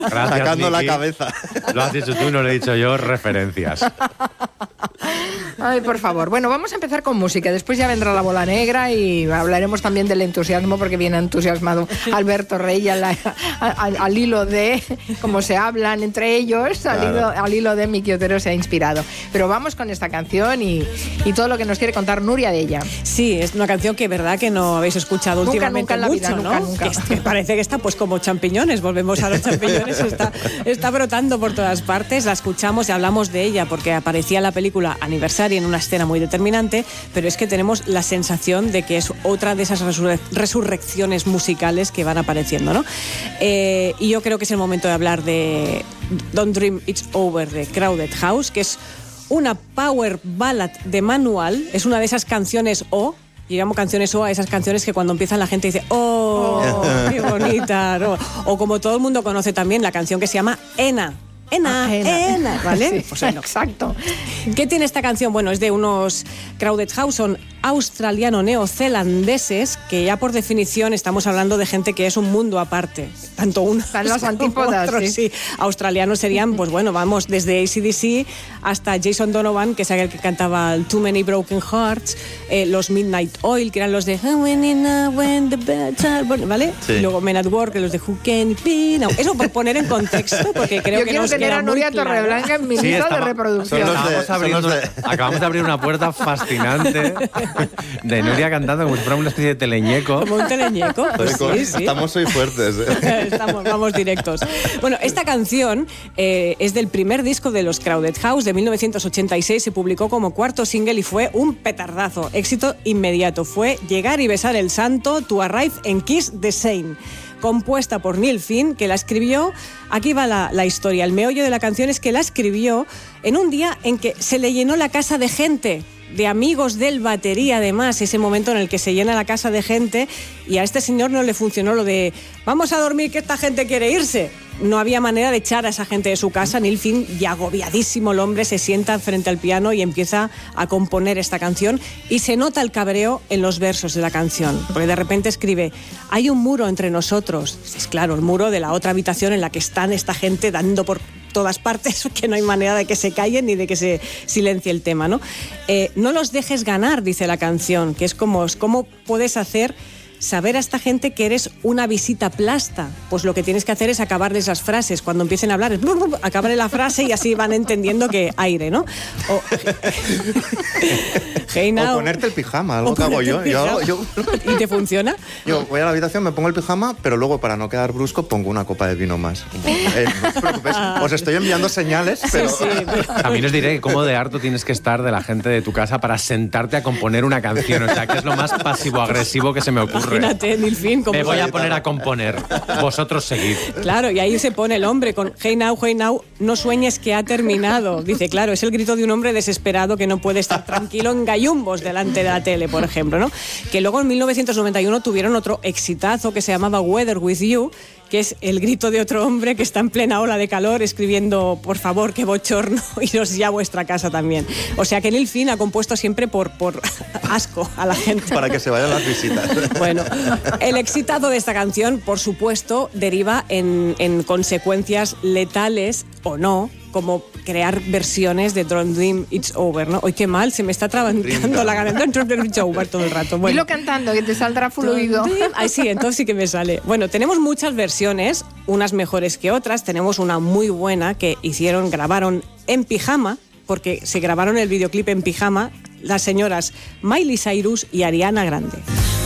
Gracias, sacando Miki. la cabeza. Lo has dicho tú, no lo he dicho yo, referencias. Ay, por favor. Bueno, vamos a empezar con música. Después ya vendrá la bola negra y hablaremos también del entusiasmo, porque viene entusiasmado Alberto Rey al hilo de cómo se hablan entre ellos, claro. al hilo de Miki Otero se ha inspirado. Pero vamos con esta canción y todo lo que nos quiere contar Nuria de ella. Sí, es una canción que verdad que no habéis escuchado últimamente nunca en la mucho, vida, ¿no? Nunca. Que parece que está pues como champiñones, volvemos a los champiñones, está brotando por todas partes, la escuchamos y hablamos de ella porque aparecía en la película Aniversario en una escena muy determinante, pero es que tenemos la sensación de que es otra de esas resurrecciones musicales que van apareciendo, ¿no? Y yo creo que es el momento de hablar de Don't Dream It's Over de Crowded House, que es una power ballad de manual, es una de esas canciones yo llamo canciones a esas canciones que cuando empiezan la gente dice ¡oh, qué bonita! ¿No? O como todo el mundo conoce también la canción que se llama Ena, ¿vale? Sí, pues bueno, exacto. ¿Qué tiene esta canción? Bueno, es de unos Crowded House, son australiano-neozelandeses, que ya por definición estamos hablando de gente que es un mundo aparte. Tanto uno están las antípodas, otros, sí. Australianos serían, pues bueno, vamos desde AC/DC hasta Jason Donovan, que es aquel que cantaba Too Many Broken Hearts, los Midnight Oil, que eran los de When the Birds Are Born, ¿vale? Sí. Y luego Men at Work, los de Who Can It Be Now. Eso por poner en contexto, porque creo que nos tener queda a Nuria muy claro. Torreblanca en mi lista de reproducción. Acabamos de abrir una puerta fascinante de Nuria cantando como si fuera una especie de teleñeco. Como un teleñeco, pues sí. Estamos hoy fuertes. Vamos directos. Bueno, esta canción es del primer disco de los Crowded House de 1986, se publicó como cuarto single y fue un petardazo, éxito inmediato. Fue Llegar y besar el santo, To Arrive and Kiss the Saint, compuesta por Neil Finn, que la escribió, aquí va la historia, el meollo de la canción es que la escribió en un día en que se le llenó la casa de gente, de amigos del batería, además, ese momento en el que se llena la casa de gente y a este señor no le funcionó lo de vamos a dormir que esta gente quiere irse. No había manera de echar a esa gente de su casa. Neil Finn, ya agobiadísimo el hombre, se sienta frente al piano y empieza a componer esta canción y se nota el cabreo en los versos de la canción, porque de repente escribe: hay un muro entre nosotros. Es claro, el muro de la otra habitación en la que están esta gente dando por todas partes, que no hay manera de que se callen ni de que se silencie el tema, ¿no? No los dejes ganar, dice la canción, que es como ¿cómo puedes hacer saber a esta gente que eres una visita plasta? Pues lo que tienes que hacer es acabar de esas frases. Cuando empiecen a hablar, acabaré la frase y así van entendiendo que aire, ¿no? Hey now. O ponerte el pijama, algo que hago yo. ¿Y te funciona? Yo voy a la habitación, me pongo el pijama, pero luego, para no quedar brusco, pongo una copa de vino más. No os preocupéis, os estoy enviando señales, pero... Sí. También os diré cómo de harto tienes que estar de la gente de tu casa para sentarte a componer una canción. O sea, que es lo más pasivo-agresivo que se me ocurre. Imagínate, Neil Finn. Me voy a poner a componer. Vosotros seguid. Claro, y ahí se pone el hombre con Hey now, no sueñes que ha terminado. Dice, claro, es el grito de un hombre desesperado que no puede estar tranquilo en gallumbos delante de la tele, por ejemplo, ¿no? Que luego en 1991 tuvieron otro exitazo que se llamaba Weather With You, que es el grito de otro hombre que está en plena ola de calor escribiendo, por favor, qué bochorno, iros ya a vuestra casa también. O sea que Neil Finn ha compuesto siempre por asco a la gente. Para que se vayan las visitas. Bueno, el exitazo de esta canción, por supuesto, deriva en consecuencias letales o no, como crear versiones de Don't Dream It's Over, ¿no? Hoy qué mal, se me está trabancando la garganta. Don't Dream It's Over todo el rato. Bueno. Dilo cantando, que te saldrá fluido. Ay, sí, entonces sí que me sale. Bueno, tenemos muchas versiones, unas mejores que otras. Tenemos una muy buena que grabaron en pijama, porque se grabaron el videoclip en pijama, las señoras Miley Cyrus y Ariana Grande.